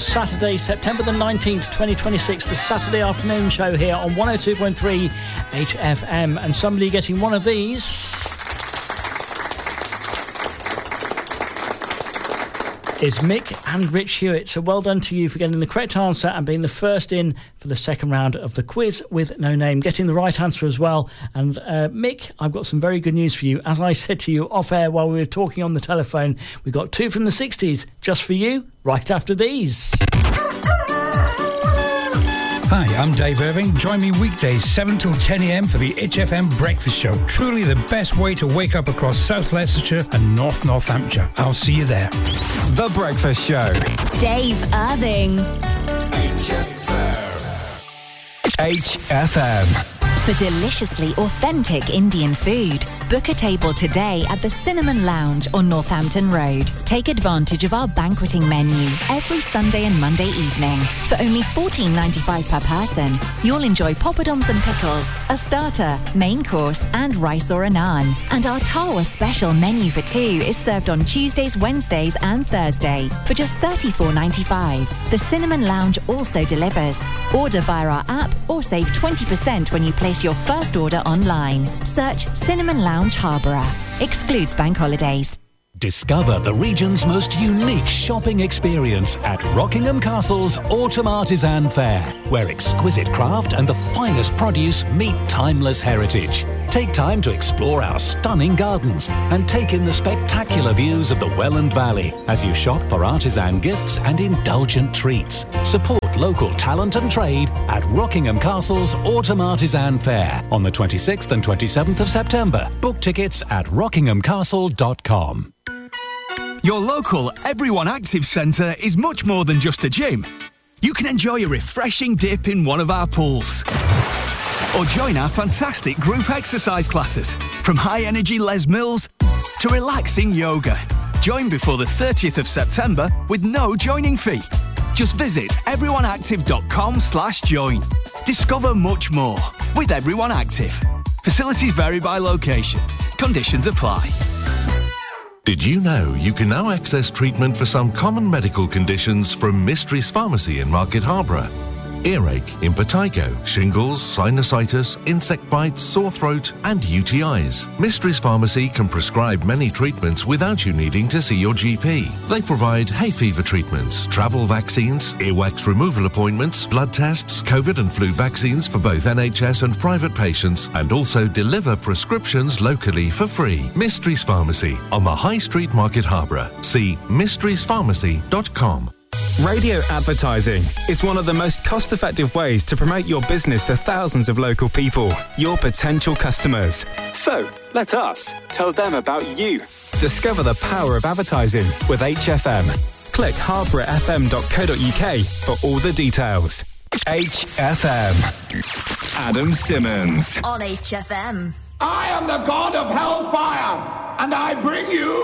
Saturday, September the 19th, 2026, the Saturday afternoon show here on 102.3 HFM. And somebody getting one of these is Mick and Rich Hewitt. So well done to you for getting the correct answer and being the first in for the second round of the quiz with no name, getting the right answer as well. And Mick, I've got some very good news for you. As I said to you off air while we were talking on the telephone, we got two from the 60s just for you right after these. Hi, I'm Dave Irving. Join me weekdays 7 till 10 a.m. for the HFM Breakfast Show. Truly the best way to wake up across South Leicestershire and North Northamptonshire. I'll see you there. The Breakfast Show. Dave Irving. HFM. For deliciously authentic Indian food, book a table today at the Cinnamon Lounge on Northampton Road. Take advantage of our banqueting menu every Sunday and Monday evening. For only $14.95 per person, you'll enjoy poppadoms and pickles, a starter, main course and rice or a naan. And our Tawa special menu for two is served on Tuesdays, Wednesdays and Thursday for just $34.95. The Cinnamon Lounge also delivers. Order via our app or save 20% when you place your first order online. Search Cinnamon Lounge Harborough. Excludes bank holidays. Discover the region's most unique shopping experience at Rockingham Castle's Autumn Artisan Fair, where exquisite craft and the finest produce meet timeless heritage. Take time to explore our stunning gardens and take in the spectacular views of the Welland Valley as you shop for artisan gifts and indulgent treats. Support local talent and trade at Rockingham Castle's Autumn Artisan Fair on the 26th and 27th of September. Book tickets at rockinghamcastle.com. Your local Everyone Active Centre is much more than just a gym. You can enjoy a refreshing dip in one of our pools. Or join our fantastic group exercise classes, from high-energy Les Mills to relaxing yoga. Join before the 30th of September with no joining fee. Just visit everyoneactive.com/join. Discover much more with Everyone Active. Facilities vary by location. Conditions apply. Did you know you can now access treatment for some common medical conditions from Mysteries Pharmacy in Market Harborough? Earache, impetigo, shingles, sinusitis, insect bites, sore throat and UTIs. Mysteries Pharmacy can prescribe many treatments without you needing to see your GP. They provide hay fever treatments, travel vaccines, earwax removal appointments, blood tests, COVID and flu vaccines for both NHS and private patients, and also deliver prescriptions locally for free. Mysteries Pharmacy on the High Street, Market Harborough. See mysteriespharmacy.com. Radio advertising is one of the most cost-effective ways to promote your business to thousands of local people, your potential customers. So, let us tell them about you. Discover the power of advertising with HFM. Click harboroughfm.co.uk for all the details. HFM. Adam Simmons. On HFM. I am the god of hellfire, and I bring you